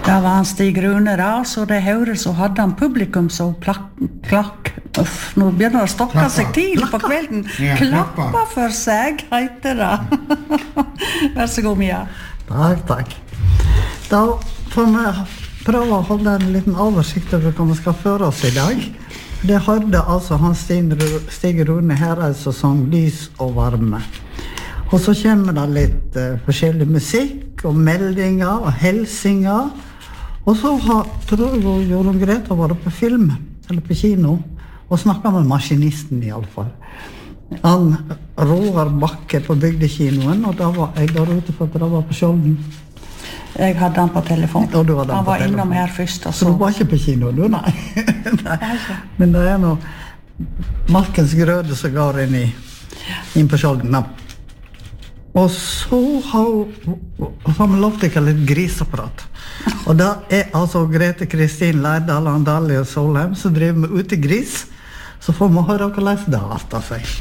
Det var han Stig Rune da, så det høres så hadde han publikum så klakk. Nå begynner det å stokke seg tidlig på kvelden. Klappa for seg, heter det. Vær så god, Mia. Takk. Da får vi prøve å holde en liten oversikt over hva vi skal føre oss i dag. Det hørte altså han Stig Rune Hereis og sang Lys og varme. Og så kommer det litt forskjellig musikk og meldinger og helsinger. Og så tror jeg Jorunn Greta var på film, eller på kino, og snakket med maskinisten i alle fall. Han Roar Bakke på bygdekinoen, og da var jeg der ute for å prøve på Skjolden. Jeg hadde han på telefon. Han var innom her først. Og så du var ikke på kino, du? Nei. Men det noe Malkens grøde som går inn på Skjolden. Og så har vi lovt ikke litt grisapparat. Og da altså Grete Kristin Lærdal, Andali og Solheim som driver med utegris. Så får vi høre hva leser det alt av seg.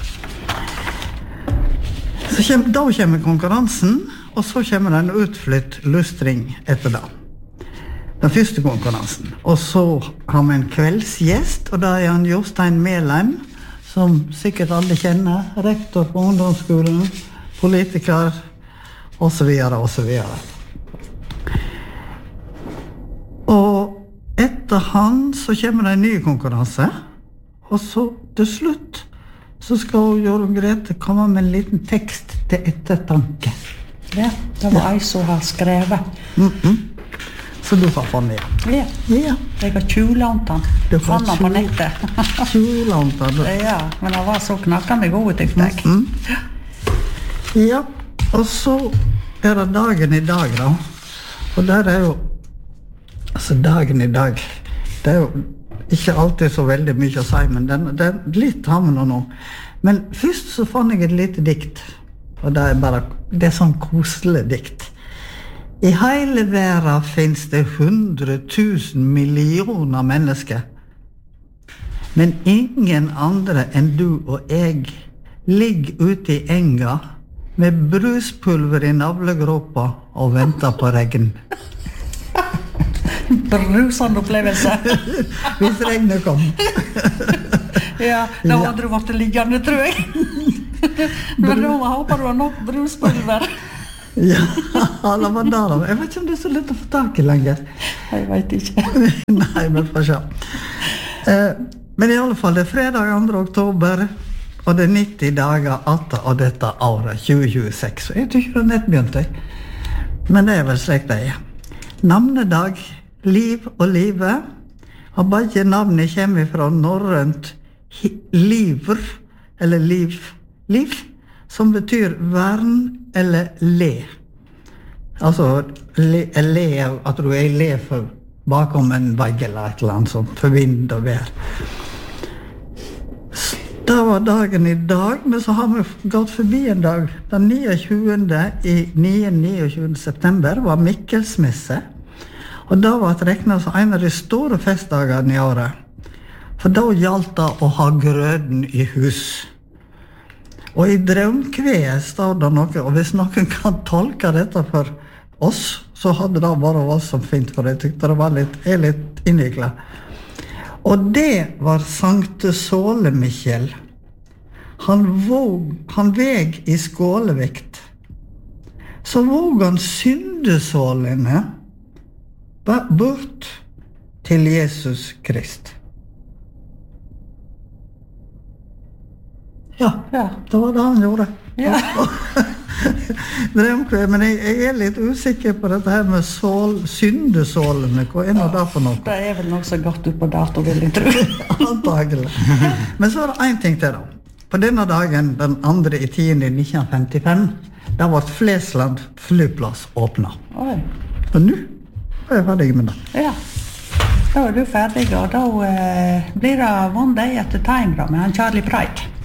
Da kommer konkurransen, og så kommer det en utflytt lustring etter det. Den første konkurransen. Og så har vi en kveldsgjest, og da han Jostein Melheim, som sikkert alle kjenner, rektor på ungdomsskolen, politiker, og så videre, og så videre. Og etter han så kommer det en ny konkurranse, og så til slutt så skal Jorunn Grete komme med en liten tekst til ettertanke. Ja, det var jeg som har skrevet. Så du får få den igjen. Ja. Jeg har tjulånt den. Fann den på nettet. Tjulånt den. Ja, men den var så knakkende god, tyckte jeg. Ja, og så det dagen i dag da. Og der jo altså dagen i dag, det jo ikke alltid så veldig mye å si, men det litt har vi nå. Men først så fant jeg et lite dikt, og det sånn koselig dikt. I hele verden finnes det 100 000 millioner mennesker, men ingen andre enn du og jeg ligger ute i enga med bruspulver i navlegråpa og venter på regn. Brusende opplevelse. Hvis regnet kom. Ja, da hadde du vært liggende, tror jeg. Men da håper du har nok bruspulver. Ja, det var der. Jeg vet ikke om det så lett å få tak i lenger. Jeg vet ikke. Nei, men får se. Men i alle fall, det fredag 2. oktober, og det 90 dager etter av dette året, 2026. Jeg tror ikke det nettbegynte, men det vel slik det Navnedag, liv og live, og begge navnet kommer fra norrønt livr, eller liv, som betyr vern eller le. Altså, le at du le for bakom en vegg eller et eller annet sånt, for vind og vær. Det var dagen i dag, men så har vi gått forbi en dag. Den 29. september var Mikkelsmesse, og da var det regnet som en av de store festdagene i året. For da gjaldt det å ha grøden i hus. Og i draumkveet står det noe, og hvis noen kan tolke dette for oss, så hadde det bare oss som fint, for jeg tykte det var litt innviklet. Og det var Sankte Såle-Mikkjel. Han veg i skålevekt. Så våg han syndesålene bort til Jesus Krist. Ja, det var det han gjorde. Ja. Men jeg litt usikker på dette her med syndesålene. Hva nå det for noe? Det vel noe så godt ut på dato, vil jeg tro. Antagelig. Men så det en ting til da. På denne dagen, den 2.10.1955, da var Flesland flyplass åpnet. Oi. Og nå er jeg ferdig med det. Ja, da var du ferdig, og da blir det One Day at a Time da, med han Charlie Pride.